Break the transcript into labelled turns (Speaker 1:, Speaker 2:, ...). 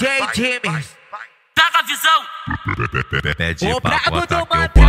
Speaker 1: DJ James.
Speaker 2: Pega a visão.
Speaker 3: Pede
Speaker 1: O
Speaker 3: pra
Speaker 1: brabo
Speaker 3: botar
Speaker 1: do
Speaker 3: que eu
Speaker 1: Manteiga.